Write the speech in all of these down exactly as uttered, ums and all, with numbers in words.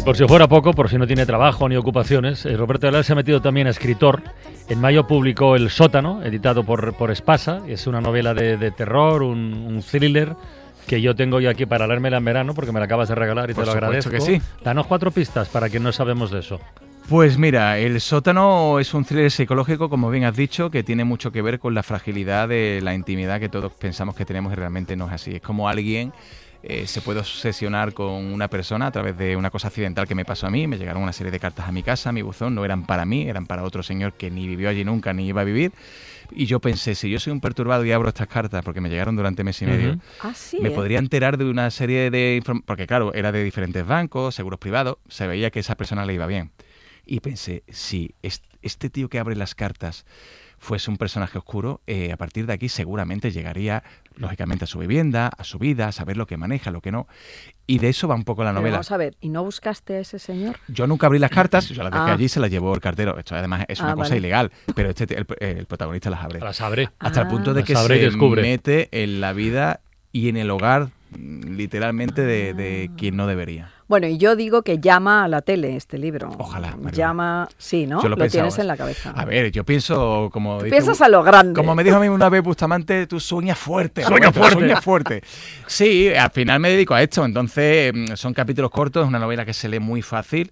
por si fuera poco, por si no tiene trabajo ni ocupaciones, eh, Roberto Ayala se ha metido también a escritor. En mayo publicó El sótano, editado por, por Espasa. Es una novela de, de terror, un, un thriller que yo tengo yo aquí para leérmela en verano, porque me la acabas de regalar y por te lo agradezco. Que sí. Danos cuatro pistas para que no sabemos de eso. Pues mira, El sótano es un thriller psicológico, como bien has dicho, que tiene mucho que ver con la fragilidad de la intimidad que todos pensamos que tenemos y realmente no es así. Es como alguien eh, se puede obsesionar con una persona a través de una cosa accidental que me pasó a mí. Me llegaron una serie de cartas a mi casa, a mi buzón, no eran para mí, eran para otro señor que ni vivió allí nunca ni iba a vivir. Y yo pensé, si yo soy un perturbado y abro estas cartas, porque me llegaron durante mes y medio, Uh-huh. Ah, sí, me ¿eh? podría enterar de una serie de informaciones, porque claro, era de diferentes bancos, seguros privados, se veía que a esa persona le iba bien. Y pensé, si este tío que abre las cartas fuese un personaje oscuro, eh, a partir de aquí seguramente llegaría, lógicamente, a su vivienda, a su vida, a saber lo que maneja, lo que no. Y de eso va un poco la Pero novela. vamos a ver, ¿y no buscaste a ese señor? Yo nunca abrí las cartas, yo las dejé Ah. allí y se las llevó el cartero. Esto además es una Ah, cosa vale. ilegal, pero este el, el protagonista las abre. Las abre. Hasta el Ah. punto de que Las abre y se descubre. mete en la vida y en el hogar, literalmente, de, de quien no debería. Bueno, y yo digo que llama a la tele este libro. Ojalá, María. Llama, sí, ¿no? Yo Lo, lo pensaba. tienes en la cabeza. A ver, yo pienso, como Tú dice- piensas a lo grande. Como me dijo a mí una vez Bustamante, tú sueñas fuerte. Sueña Roberto, fuerte. Sueñas fuerte. Sí, al final me dedico a esto. Entonces, mm, son capítulos cortos, es una novela que se lee muy fácil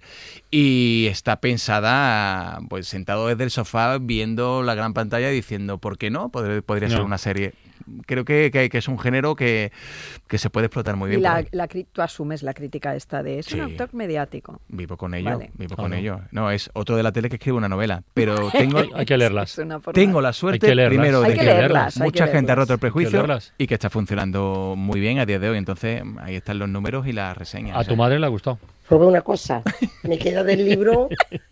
y está pensada, pues, sentado desde el sofá, viendo la gran pantalla y diciendo, ¿por qué no? Podría, podría ser No. una serie. Creo que, que, que es un género que, que se puede explotar muy Y bien. por la, ahí. la, cri- tú asumes la crítica esta de es Sí. un autor mediático. Vivo con ello, Vale. vivo Ah, con no. ello. No, es otro de la tele que escribe una novela, pero tengo... Hay que leerlas. Es una forma- Tengo la Hay suerte, que leerlas. primero, Hay de que que leerlas, hay que mucha gente ha leerlas. roto el Hay que prejuicio leerlas. y que está funcionando muy bien a día de hoy. Entonces, ahí están los números y las reseñas. A O tu sea, madre le ha gustado. Robé una cosa, me queda del libro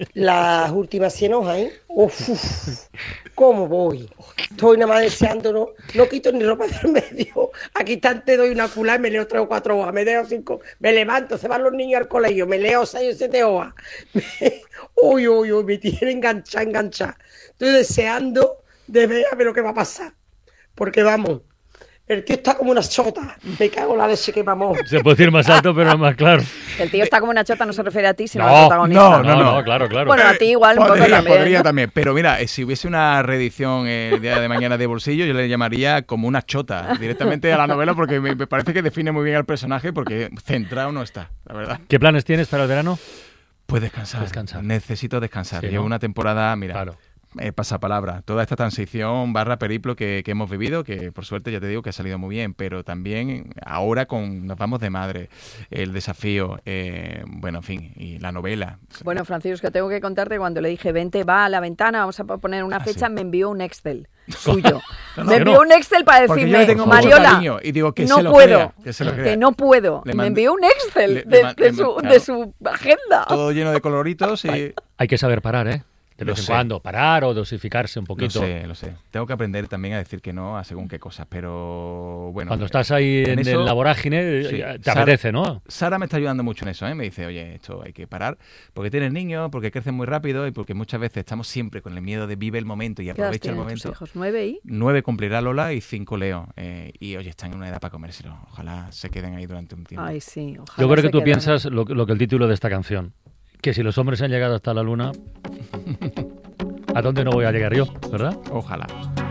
las últimas cien hojas, ¿eh? Uf, uf, ¿cómo voy? Estoy nada más deseándolo, no quito ni ropa del medio. Aquí tan te doy una culá y me leo tres o cuatro hojas, me leo cinco, me levanto, se van los niños al colegio, me leo seis o siete hojas. Me- uy, uy, uy, me tiene enganchada, enganchada. Estoy deseando de ver a ver lo que va a pasar. Porque vamos, el tío está como una chota, me cago en la leche que vamos. Se puede decir más alto, pero más claro. El tío está como una chota, no se refiere a ti, sino No, al protagonista. no, No, no. no, claro, claro. Bueno, a ti igual un poco podría, también. podría ¿no? también. Pero mira, eh, si hubiese una reedición eh, el día de mañana de Bolsillo, yo le llamaría como una chota directamente a la novela porque me, me parece que define muy bien al personaje porque centrado no está, la verdad. ¿Qué planes tienes para el verano? Pues descansar. Descansar. Necesito descansar. Sí, Llevo ¿no? una temporada, mira, Claro. eh, pasapalabra. Toda esta transición barra periplo que, que hemos vivido, que por suerte ya te digo que ha salido muy bien, pero también ahora con nos vamos de madre, el desafío, eh, bueno, en fin, y la novela. Bueno, Francisco, tengo que contarte, cuando le dije, vente, va a la ventana, vamos a poner una Ah, fecha, sí. me envió un Excel suyo. No, no, me que envió no. un Excel para Porque yo decirme, le tengo mucho Mariola, cariño y digo que no se lo puedo, crea, que se lo crea. que no puedo. Le me mandé- envió un Excel le- de, le ma- de le su, ma- de claro. su agenda. Todo lleno de coloritos y... Hay, hay que saber parar, ¿eh? De Lo vez en sé. cuando, parar o dosificarse un Lo poquito. sé, lo sé. Tengo que aprender también a decir que no a según qué cosas, pero bueno. Cuando estás ahí en, en eso- la vorágine, sí. te Sara- apetece, ¿no? Sara me está ayudando mucho en eso, ¿eh? Me dice, oye, esto hay que parar, porque tienes niños, porque crecen muy rápido y porque muchas veces estamos siempre con el miedo de vive el momento y ¿Qué edad aprovecha el tienen tus momento. hijos? ¿Nueve y? Nueve cumplirá Lola y cinco Leo. eh, y oye, están en una edad para comérselo. Ojalá se queden ahí durante un tiempo. Ay, sí, ojalá Yo creo se que tú quedaran. piensas lo, lo que el título de esta canción. Que si los hombres han llegado hasta la luna, ¿a dónde no voy a llegar yo? ¿Verdad? Ojalá.